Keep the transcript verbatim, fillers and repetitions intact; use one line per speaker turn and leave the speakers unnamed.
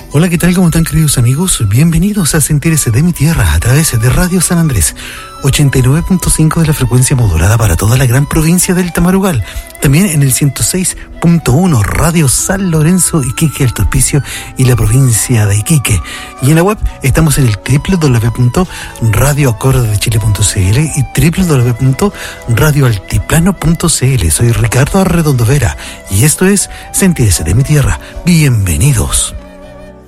Hola, ¿qué tal? ¿Cómo están, queridos amigos? Bienvenidos a Sentirse de mi tierra a través de Radio San Andrés, ochenta y nueve punto cinco de la frecuencia modulada para toda la gran provincia del Tamarugal. También en el ciento seis punto uno Radio San Lorenzo, Iquique, Alto Hospicio y la provincia de Iquique. Y en la web estamos en el doble u doble u doble u punto radio acorde de chile punto c l y doble u doble u doble u punto radio altiplano punto c l. Soy Ricardo Arredondo Vera y esto es Sentirse de mi tierra. Bienvenidos.